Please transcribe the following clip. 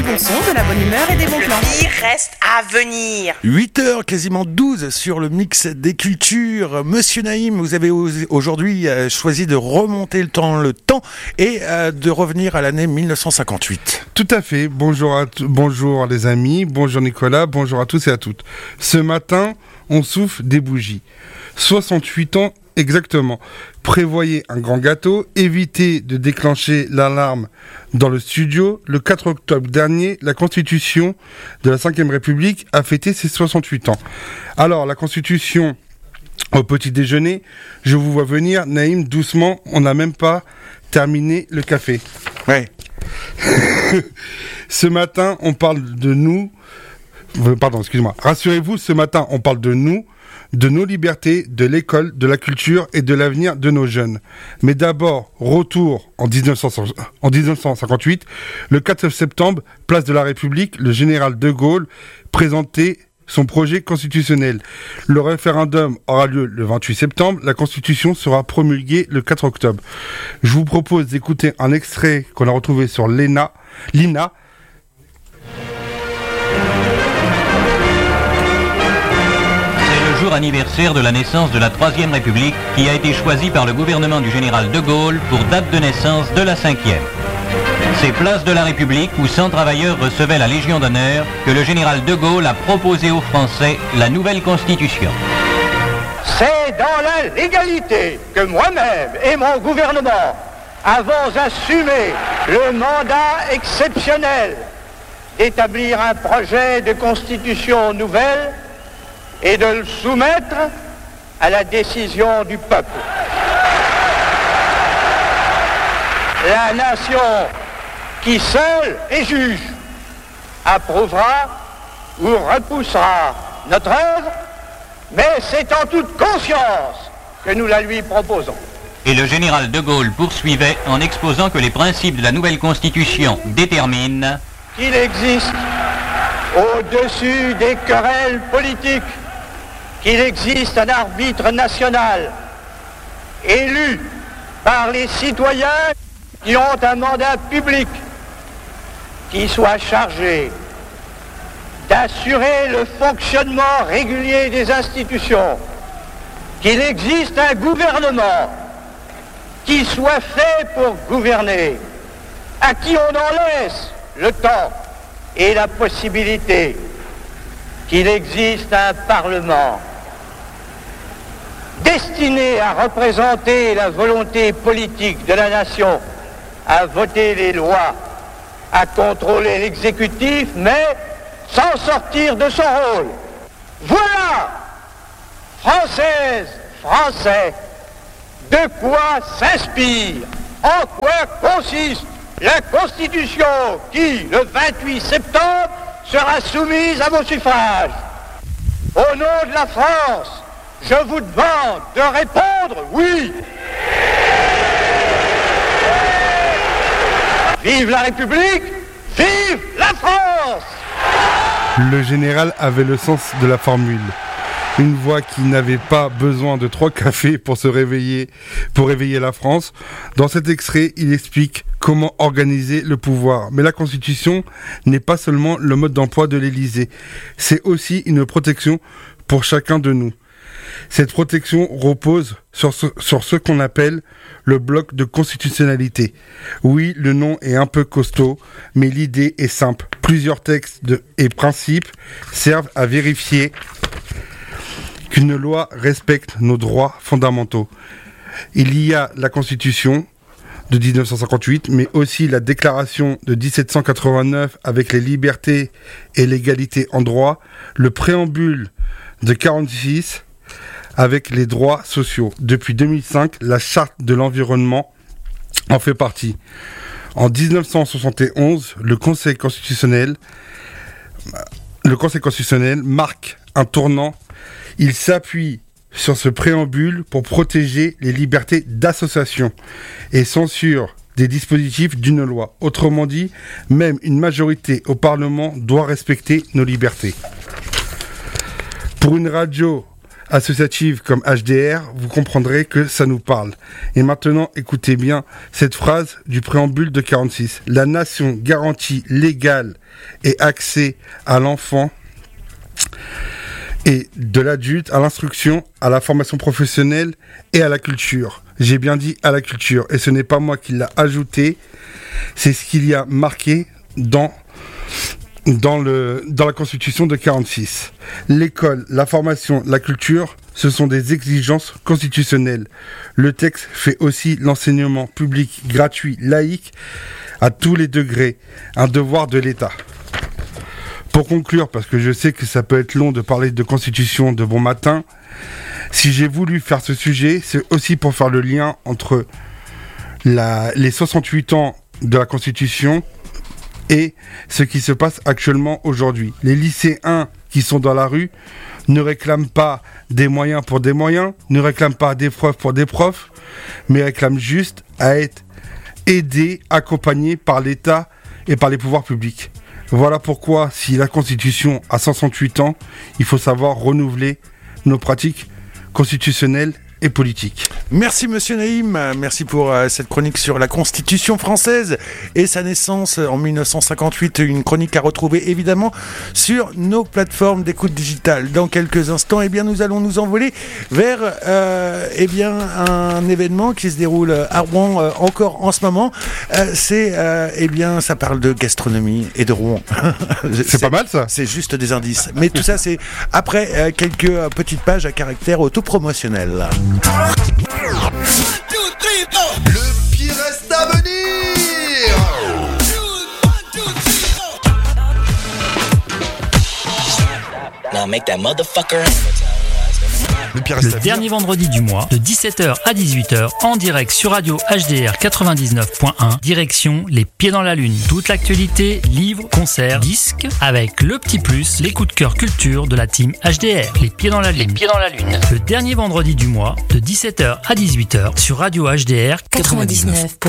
bon son, de la bonne humeur et des bons plans. Le pire reste à venir. 8h, quasiment 12 sur le mix des cultures. Monsieur Naïm, vous avez aujourd'hui choisi de remonter le temps et de revenir à l'année 1958. Tout à fait. Bonjour les amis, bonjour Nicolas, bonjour à tous et à toutes. Ce matin, on souffle des bougies. 68 ans exactement. Prévoyez un grand gâteau, évitez de déclencher l'alarme dans le studio. Le 4 octobre dernier, la Constitution de la 5e République a fêté ses 68 ans. Alors, la Constitution, au petit déjeuner, je vous vois venir, Naïm, doucement, on n'a même pas terminé le café. Ouais. Ce matin, on parle de nous. Pardon, excusez-moi. Rassurez-vous, ce matin, on parle de nous, de nos libertés, de l'école, de la culture et de l'avenir de nos jeunes. Mais d'abord, retour en 1958, le 4 septembre, place de la République, le général de Gaulle présentait son projet constitutionnel. Le référendum aura lieu le 28 septembre, la Constitution sera promulguée le 4 octobre. Je vous propose d'écouter un extrait qu'on a retrouvé sur l'INA. Jour anniversaire de la naissance de la 3e République qui a été choisie par le gouvernement du général de Gaulle pour date de naissance de la 5e. C'est place de la République où 100 travailleurs recevaient la Légion d'honneur que le général de Gaulle a proposé aux Français la nouvelle Constitution. C'est dans la légalité que moi-même et mon gouvernement avons assumé le mandat exceptionnel d'établir un projet de Constitution nouvelle et de le soumettre à la décision du peuple. La nation qui seule est juge approuvera ou repoussera notre œuvre, mais c'est en toute conscience que nous la lui proposons. Et le général de Gaulle poursuivait en exposant que les principes de la nouvelle Constitution déterminent qu'il existe au-dessus des querelles politiques, qu'il existe un arbitre national élu par les citoyens qui ont un mandat public qui soit chargé d'assurer le fonctionnement régulier des institutions, qu'il existe un gouvernement qui soit fait pour gouverner, à qui on en laisse le temps et la possibilité, qu'il existe un Parlement destiné à représenter la volonté politique de la nation, à voter les lois, à contrôler l'exécutif, mais sans sortir de son rôle. Voilà, Françaises, Français, de quoi s'inspire, en quoi consiste la Constitution qui, le 28 septembre, sera soumise à vos suffrages. Au nom de la France, je vous demande de répondre oui. Vive la République, vive la France! Le général avait le sens de la formule. Une voix qui n'avait pas besoin de 3 cafés pour se réveiller, pour réveiller la France. Dans cet extrait, il explique comment organiser le pouvoir. Mais la Constitution n'est pas seulement le mode d'emploi de l'Élysée. C'est aussi une protection pour chacun de nous. Cette protection repose sur ce qu'on appelle le bloc de constitutionnalité. Oui, le nom est un peu costaud, mais l'idée est simple. Plusieurs textes et principes servent à vérifier qu'une loi respecte nos droits fondamentaux. Il y a la Constitution de 1958, mais aussi la Déclaration de 1789 avec les libertés et l'égalité en droit, le préambule de 46 avec les droits sociaux. Depuis 2005, la Charte de l'environnement en fait partie. En 1971, le Conseil constitutionnel marque un tournant. Il s'appuie sur ce préambule pour protéger les libertés d'association et censure des dispositifs d'une loi. Autrement dit, même une majorité au Parlement doit respecter nos libertés. Pour une radio associatives comme HDR, vous comprendrez que ça nous parle. Et maintenant, écoutez bien cette phrase du préambule de 46. La nation garantit l'égal et accès à l'enfant et de l'adulte à l'instruction, à la formation professionnelle et à la culture. J'ai bien dit à la culture, et ce n'est pas moi qui l'ai ajouté, c'est ce qu'il y a marqué dans la Constitution de 46. L'école, la formation, la culture, ce sont des exigences constitutionnelles. Le texte fait aussi l'enseignement public gratuit, laïque, à tous les degrés, un devoir de l'État. Pour conclure, parce que je sais que ça peut être long de parler de Constitution de bon matin, si j'ai voulu faire ce sujet, c'est aussi pour faire le lien entre les 68 ans de la Constitution et ce qui se passe actuellement aujourd'hui. Les lycéens qui sont dans la rue ne réclament pas des moyens pour des moyens, ne réclament pas des profs pour des profs, mais réclament juste à être aidés, accompagnés par l'État et par les pouvoirs publics. Voilà pourquoi, si la Constitution a 168 ans, il faut savoir renouveler nos pratiques constitutionnelles et politique. Merci Monsieur Naïm, merci pour cette chronique sur la Constitution française et sa naissance en 1958, une chronique à retrouver évidemment sur nos plateformes d'écoute digitale. Dans quelques instants, eh bien, nous allons nous envoler vers un événement qui se déroule à Rouen encore en ce moment. Ça parle de gastronomie et de Rouen. C'est pas mal ça. C'est juste des indices. Mais tout ça, c'est après quelques petites pages à caractère autopromotionnel. Le pire reste à venir. Now make that motherfucker. Le dernier vendredi du mois, de 17h à 18h, en direct sur Radio HDR 99.1, direction Les Pieds dans la Lune. Toute l'actualité, livres, concerts, disques, avec le petit plus, les coups de cœur culture de la team HDR. Les Pieds dans la Lune. Les Pieds dans la Lune. Le dernier vendredi du mois, de 17h à 18h, sur Radio HDR 99.